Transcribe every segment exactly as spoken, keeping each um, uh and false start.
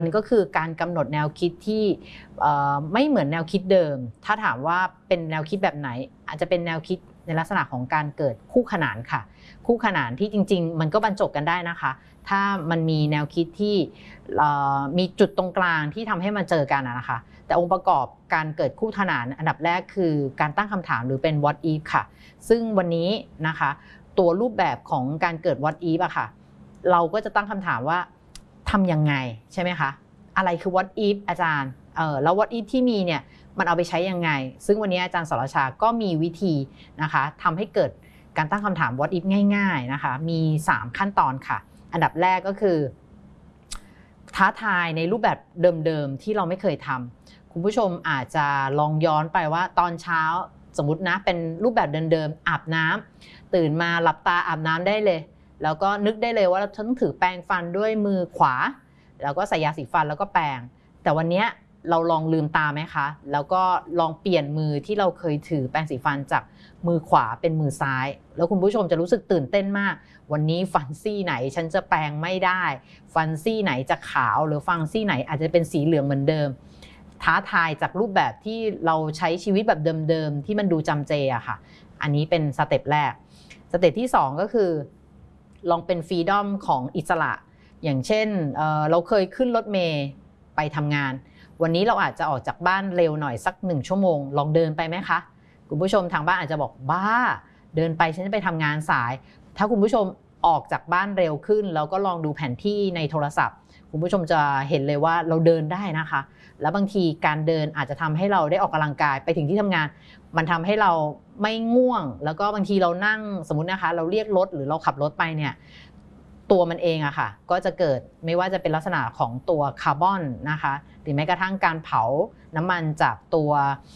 นี่ก็คือการกำหนดแนวคิดที่ไม่เหมือนแนวคิดเดิมถ้าถามว่าเป็นแนวคิดแบบไหนอาจจะเป็นแนวคิดในลักษณะของการเกิดคู่ขนานค่ะคู่ขนานที่จริงๆมันก็บรรจบกันได้นะคะถ้ามันมีแนวคิดที่มีจุดตรงกลางที่ทำให้มันเจอกันนะคะแต่องค์ประกอบการเกิดคู่ขนานอันดับแรกคือการตั้งคำถามหรือเป็น what if ค่ะซึ่งวันนี้นะคะตัวรูปแบบของการเกิด what if อะค่ะเราก็จะตั้งคำถามว่าทำยังไงใช่ไหมคะอะไรคือ what if อาจารย์เออแล้ว what if ที่มีเนี่ยมันเอาไปใช้ยังไงซึ่งวันนี้อาจารย์สรชาก็มีวิธีนะคะทำให้เกิดการตั้งคำถาม what if ง่ายๆนะคะมีสามขั้นตอนค่ะอันดับแรกก็คือท้าทายในรูปแบบเดิมๆที่เราไม่เคยทำคุณผู้ชมอาจจะลองย้อนไปว่าตอนเช้าสมมตินะเป็นรูปแบบเดิมๆอาบน้ำตื่นมาหลับตาอาบน้ำได้เลยแล้วก็นึกได้เลยว่าเราต้องถือแปรงฟันด้วยมือขวาแล้วก็ใส่ยาสีฟันแล้วก็แปรงแต่วันนี้เราลองลืมตาไหมคะแล้วก็ลองเปลี่ยนมือที่เราเคยถือแปรงสีฟันจากมือขวาเป็นมือซ้ายแล้วคุณผู้ชมจะรู้สึกตื่นเต้นมากวันนี้ฟันซี่ไหนฉันจะแปรงไม่ได้ฟันซี่ไหนจะขาวหรือฟันซี่ไหนอาจจะเป็นสีเหลืองเหมือนเดิมท้าทายจากรูปแบบที่เราใช้ชีวิตแบบเดิมๆที่มันดูจำเจอะค่ะอันนี้เป็นสเต็ปแรกสเต็ปที่สองก็คือลองเป็นฟรีดอมของอิสระอย่างเช่น เอ่อ เราเคยขึ้นรถเมล์ไปทำงานวันนี้เราอาจจะออกจากบ้านเร็วหน่อยสักหนึ่งชั่วโมงลองเดินไปไหมคะคุณผู้ชมทางบ้านอาจจะบอกบ้าเดินไปฉันจะไปทำงานสายถ้าคุณผู้ชมออกจากบ้านเร็วขึ้นแล้วก็ลองดูแผนที่ในโทรศัพท์คุณผู้ชมจะเห็นเลยว่าเราเดินได้นะคะแล้วบางทีการเดินอาจจะทำให้เราได้ออกกำลังกายไปถึงที่ทำงานมันทำให้เราไม่ง่วงแล้วก็บางทีเรานั่งสมมุตินะคะเราเรียกรถหรือเราขับรถไปเนี่ยตัวมันเองอะค่ะก็จะเกิดไม่ว่าจะเป็นลักษณะของตัวคาร์บอนนะคะหรือแม้กระทั่งการเผาน้ำมันจากตัว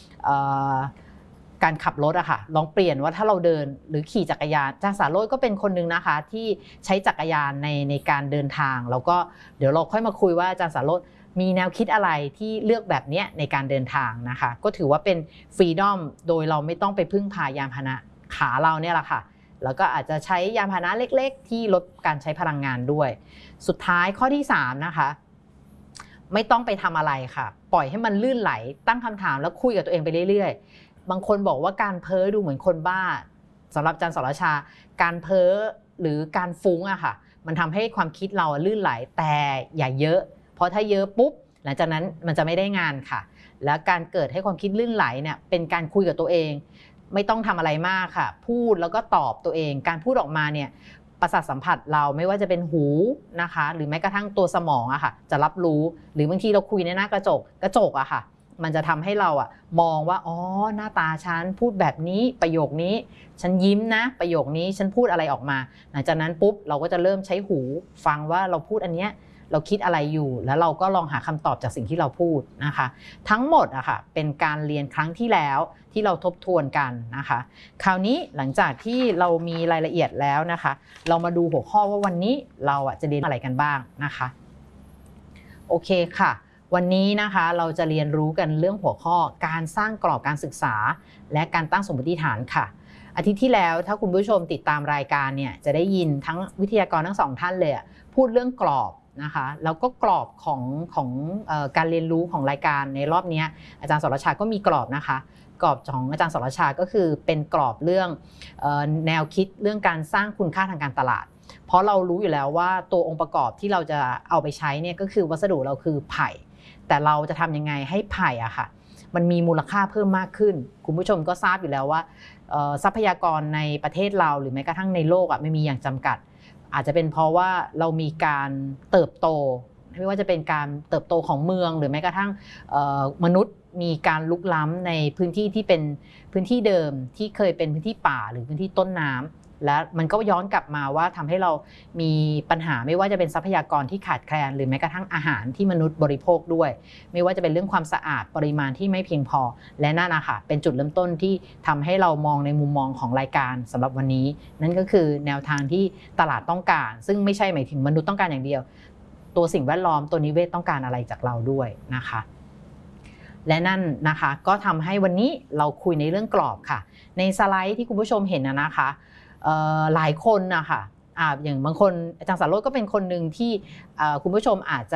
การขับรถอะค่ะลองเปลี่ยนว่าถ้าเราเดินหรือขี่จักรยานอาจารย์สาโรจน์ก็เป็นคนนึงนะคะที่ใช้จักรยานในในการเดินทางแล้วก็เดี๋ยวเราค่อยมาคุยว่าอาจารย์สาโรจน์มีแนวคิดอะไรที่เลือกแบบนี้ในการเดินทางนะคะก็ถือว่าเป็นฟรีดอมโดยเราไม่ต้องไปพึ่งพายานพาหนะขาเราเนี่ยแหละค่ะแล้วก็อาจจะใช้ยานพาหนะเล็กๆที่ลดการใช้พลังงานด้วยสุดท้ายข้อที่สามนะคะไม่ต้องไปทำอะไรค่ะปล่อยให้มันลื่นไหลตั้งคำถามแล้วคุยกับตัวเองไปเรื่อยๆบางคนบอกว่าการเพ้อดูเหมือนคนบ้าสำหรับอาจารย์สรชาการเพ้อหรือการฟุ้งอะค่ะมันทำให้ความคิดเราลื่นไหลแต่อย่าเยอะเพราะถ้าเยอะปุ๊บหลังจากนั้นมันจะไม่ได้งานค่ะแล้วการเกิดให้ความคิดลื่นไหลเนี่ยเป็นการคุยกับตัวเองไม่ต้องทำอะไรมากค่ะพูดแล้วก็ตอบตัวเองการพูดออกมาเนี่ยประสาทสัมผัสเราไม่ว่าจะเป็นหูนะคะหรือแม้กระทั่งตัวสมองอะค่ะจะรับรู้หรือบางทีเราคุยในหน้ากระจกกระจกอะค่ะมันจะทำให้เราอะมองว่าอ๋อหน้าตาฉันพูดแบบนี้ประโยคนี้ฉันยิ้มนะประโยคนี้ฉันพูดอะไรออกมาหลังจากนั้นปุ๊บเราก็จะเริ่มใช้หูฟังว่าเราพูดอันเนี้ยเราคิดอะไรอยู่แล้วเราก็ลองหาคำตอบจากสิ่งที่เราพูดนะคะทั้งหมดอะค่ะเป็นการเรียนครั้งที่แล้วที่เราทบทวนกันนะคะคราวนี้หลังจากที่เรามีรายละเอียดแล้วนะคะเรามาดูหัวข้อว่าวันนี้เราอะจะเรียนอะไรกันบ้างนะคะโอเคค่ะวันนี้นะคะเราจะเรียนรู้กันเรื่องหัวข้อการสร้างกรอบการศึกษาและการตั้งสมมติฐานค่ะอาทิตย์ที่แล้วถ้าคุณผู้ชมติดตามรายการเนี่ยจะได้ยินทั้งวิทยากรทั้งสองท่านเลยพูดเรื่องกรอบนะคะแล้วก็กรอบของของเอ่อการเรียนรู้ของรายการในรอบนี้อาจารย์สรชาก็มีกรอบนะคะกรอบของอาจารย์สรชาก็คือเป็นกรอบเรื่องเอ่อแนวคิดเรื่องการสร้างคุณค่าทางการตลาดเพราะเรารู้อยู่แล้วว่าตัวองค์ประกอบที่เราจะเอาไปใช้เนี่ยก็คือวัสดุเราคือไผ่แต่เราจะทำยังไงให้ไผ่อะค่ะมันมีมูลค่าเพิ่มมากขึ้นคุณผู้ชมก็ทราบอยู่แล้วว่าทรัพยากรในประเทศเราหรือแม้กระทั่งในโลกอะไม่มีอย่างจำกัดอาจจะเป็นเพราะว่าเรามีการเติบโตไม่ว่าจะเป็นการเติบโตของเมืองหรือแม้กระทั่งมนุษย์มีการลุกล้ำในพื้นที่ที่เป็นพื้นที่เดิมที่เคยเป็นพื้นที่ป่าหรือพื้นที่ต้นน้ำและมันก็ย้อนกลับมาว่าทำให้เรามีปัญหาไม่ว่าจะเป็นทรัพยากรที่ขาดแคลนหรือแม้กระทั่งอาหารที่มนุษย์บริโภคด้วยไม่ว่าจะเป็นเรื่องความสะอาดปริมาณที่ไม่เพียงพอและนั่นนะคะเป็นจุดเริ่มต้นที่ทำให้เรามองในมุมมองของรายการสำหรับวันนี้นั่นก็คือแนวทางที่ตลาดต้องการซึ่งไม่ใช่หมายถึงมนุษย์ต้องการอย่างเดียวตัวสิ่งแวดล้อมตัวนิเวศต้องการอะไรจากเราด้วยนะคะและนั่นนะคะก็ทำให้วันนี้เราคุยในเรื่องกรอบค่ะในสไลด์ที่คุณผู้ชมเห็นนะคะหลายคนนะคะอย่างบางคนอาจารย์สารโรจน์ก็เป็นคนหนึ่งที่คุณผู้ชมอาจจะได้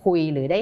คุยหรือได้